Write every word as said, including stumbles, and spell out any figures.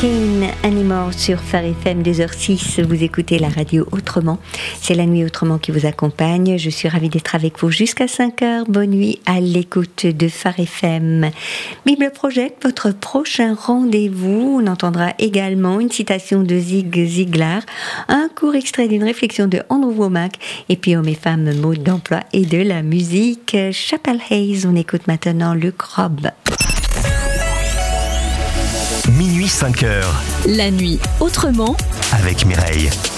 Can't Anymore sur Phare F M deux heures six. Vous écoutez la radio autrement. C'est la nuit autrement qui vous accompagne. Je suis ravie d'être avec vous jusqu'à cinq heures. Bonne nuit à l'écoute de Phare F M. Bible Project, votre prochain rendez-vous. On entendra également une citation de Zig Ziglar, un court extrait d'une réflexion de Andrew Womack, et puis hommes et femmes, mots d'emploi et de la musique. Chapel Hayes, on écoute maintenant le Crob. Minuit cinq heures. La nuit autrement avec Mireille.